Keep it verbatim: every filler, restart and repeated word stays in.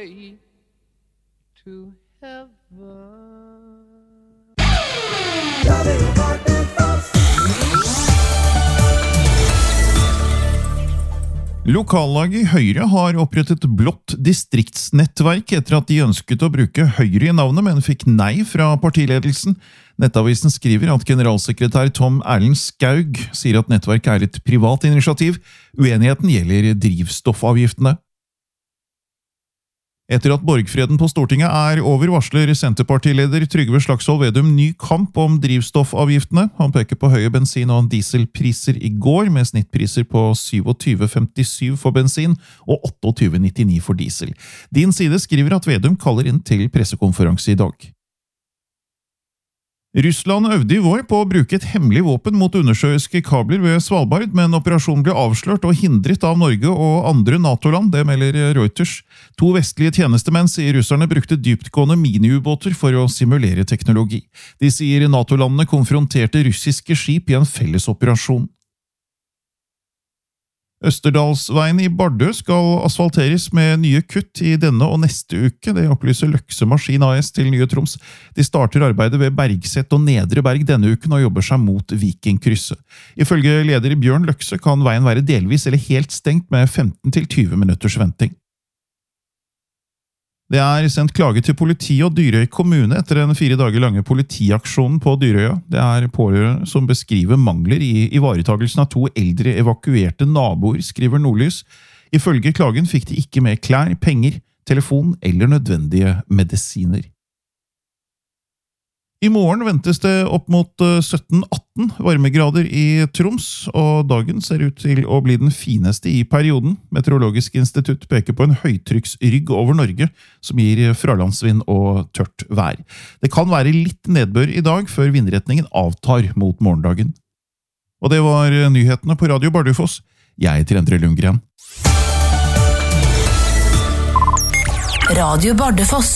way to heaven. Lokallaget i Høyre har opprettet blått distriktsnettverk etter at de ønsket å bruke Høyre i navnet, men fikk nei fra partiledelsen. Nettavisen skriver at generalsekretær Tom Erlend Skaug sier at nettverket er et privat initiativ. Uenigheten gjelder drivstoffavgiftene. Etter at borgfreden på Stortinget er over, varsler Senterpartileder Trygve Slagsvold Vedum ny kamp om drivstoffavgiftene. Han peker på høye bensin- og dieselpriser i går, med snittpriser på tjuesju femtisju for bensin og tjueåtte nittini for diesel. Din Side skriver at Vedum kaller inn til pressekonferanse i dag. Russland øvde i vår på å bruke et hemmelig våpen mot undersjøiske kabler ved Svalbard, men operasjonen ble avslørt og hindret av Norge og andre NATO-land, det melder Reuters. To vestlige tjenestemenn sier russerne brukte dyptgående miniubåter for å simulere teknologi. De sier NATO-landene konfronterte russiske skip i en fellesoperasjon. Østerdalsveien i Bardø skal asfalteres med nye kutt i denne og neste uke. Det opplyser Løkse Maskin A S til Nye Troms. De starter arbeidet ved Bergset og Nedre Berg denne uken og jobber seg mot Vikingkrysset. Ifølge leder Bjørn Løkse kan veien være delvis eller helt stengt med femten til tjue minutters venting. Det er sendt klage til politi og Dyrøy kommune etter den fire dager lange politiaksjonen på Dyrøya. Det er pårørende som beskriver mangler i ivaretagelsen av to eldre evakuerte naboer, skriver Nordlys. Ifølge klagen fikk de ikke med klær, penger, telefon eller nødvendige medisiner. I morgen ventes det opp mot sytten atten varmegrader i Troms, og dagen ser ut til å bli den fineste i perioden. Meteorologisk institutt peker på en høytrykksrygg over Norge, som gir fralandsvind og tørt vær. Det kan være litt nedbør i dag, før vindretningen avtar mot morgendagen. Og det var nyhetene på Radio Bardufoss. Jeg heter Endre Lundgren. Radio Bardufoss.